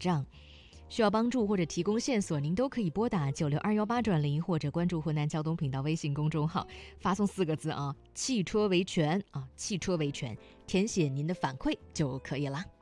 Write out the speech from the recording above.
障。需要帮助或者提供线索，您都可以拨打96218-0或者关注湖南交通频道微信公众号，发送4个字汽车维权，汽车维权，填写您的反馈就可以了。